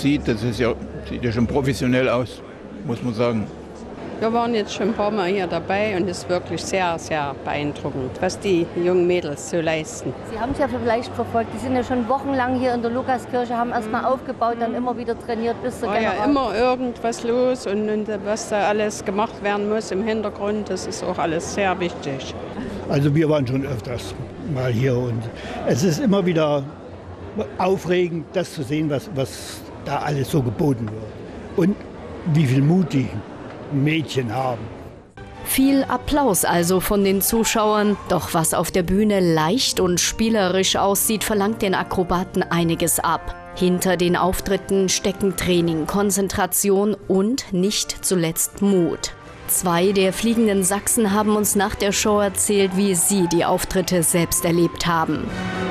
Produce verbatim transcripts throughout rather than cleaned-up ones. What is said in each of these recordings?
sieht, das ist ja, sieht ja schon professionell aus, muss man sagen. Wir waren jetzt schon ein paar Mal hier dabei und es ist wirklich sehr, sehr beeindruckend, was die jungen Mädels so leisten. Sie haben es ja vielleicht verfolgt, die sind ja schon wochenlang hier in der Lukaskirche, haben erst mal aufgebaut, dann immer wieder trainiert bis zur War ja General. immer irgendwas los und, und was da alles gemacht werden muss im Hintergrund, das ist auch alles sehr wichtig. Also wir waren schon öfters mal hier und es ist immer wieder aufregend, das zu sehen, was, was da alles so geboten wird und wie viel Mut die Mädchen haben. Viel Applaus also von den Zuschauern. Doch was auf der Bühne leicht und spielerisch aussieht, verlangt den Akrobaten einiges ab. Hinter den Auftritten stecken Training, Konzentration und nicht zuletzt Mut. Zwei der fliegenden Sachsen haben uns nach der Show erzählt, wie sie die Auftritte selbst erlebt haben.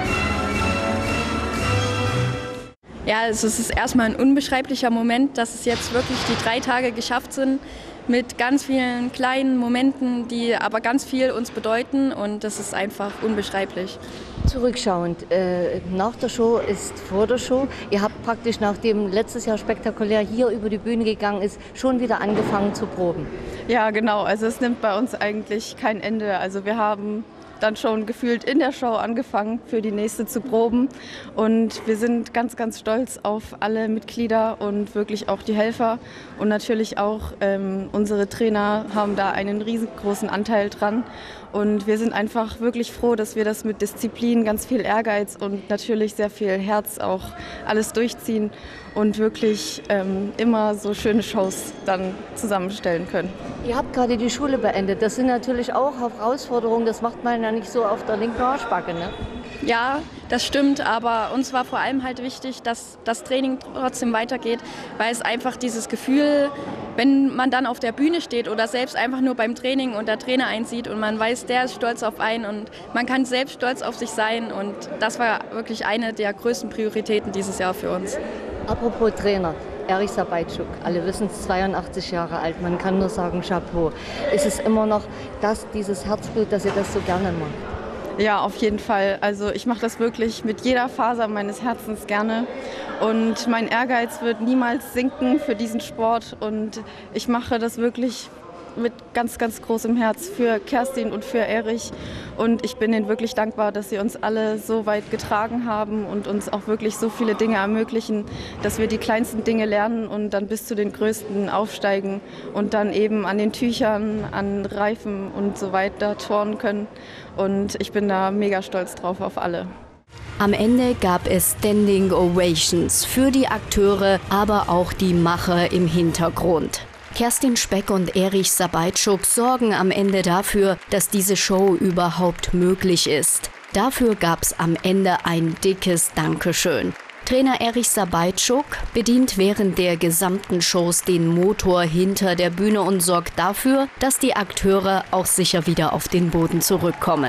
Ja, es ist erstmal ein unbeschreiblicher Moment, dass es jetzt wirklich die drei Tage geschafft sind mit ganz vielen kleinen Momenten, die aber ganz viel uns bedeuten und das ist einfach unbeschreiblich. Zurückschauend, äh, nach der Show ist vor der Show. Ihr habt praktisch, nachdem letztes Jahr spektakulär hier über die Bühne gegangen ist, schon wieder angefangen zu proben. Ja, genau. Also es nimmt bei uns eigentlich kein Ende. Also wir haben dann schon gefühlt in der Show angefangen, für die nächste zu proben. Und wir sind ganz, ganz stolz auf alle Mitglieder und wirklich auch die Helfer. Und natürlich auch ähm, unsere Trainer haben da einen riesengroßen Anteil dran. Und wir sind einfach wirklich froh, dass wir das mit Disziplin, ganz viel Ehrgeiz und natürlich sehr viel Herz auch alles durchziehen und wirklich ähm, immer so schöne Shows dann zusammenstellen können. Ihr habt gerade die Schule beendet. Das sind natürlich auch Herausforderungen. Das macht man ja nicht so auf der linken Arschbacke, ne? Ja, das stimmt, aber uns war vor allem halt wichtig, dass das Training trotzdem weitergeht, weil es einfach dieses Gefühl, wenn man dann auf der Bühne steht oder selbst einfach nur beim Training und der Trainer einsieht und man weiß, der ist stolz auf einen und man kann selbst stolz auf sich sein und das war wirklich eine der größten Prioritäten dieses Jahr für uns. Apropos Trainer, Erich Sabaitschuk, alle wissen es, zweiundachtzig Jahre alt, man kann nur sagen Chapeau. Ist es immer noch das, dieses Herzblut, dass ihr das so gerne macht? Ja, auf jeden Fall. Also ich mache das wirklich mit jeder Faser meines Herzens gerne und mein Ehrgeiz wird niemals sinken für diesen Sport und ich mache das wirklich mit ganz, ganz großem Herz für Kerstin und für Erich und ich bin ihnen wirklich dankbar, dass sie uns alle so weit getragen haben und uns auch wirklich so viele Dinge ermöglichen, dass wir die kleinsten Dinge lernen und dann bis zu den größten aufsteigen und dann eben an den Tüchern, an Reifen und so weiter turnen können und ich bin da mega stolz drauf auf alle. Am Ende gab es Standing Ovations für die Akteure, aber auch die Macher im Hintergrund. Kerstin Speck und Erich Sabaitschuk sorgen am Ende dafür, dass diese Show überhaupt möglich ist. Dafür gab's am Ende ein dickes Dankeschön. Trainer Erich Sabaitschuk bedient während der gesamten Shows den Motor hinter der Bühne und sorgt dafür, dass die Akteure auch sicher wieder auf den Boden zurückkommen.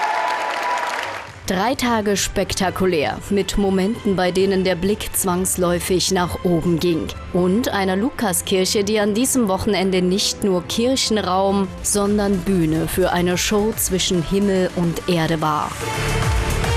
Drei Tage spektakulär, mit Momenten, bei denen der Blick zwangsläufig nach oben ging. Und einer Lukaskirche, die an diesem Wochenende nicht nur Kirchenraum, sondern Bühne für eine Show zwischen Himmel und Erde war.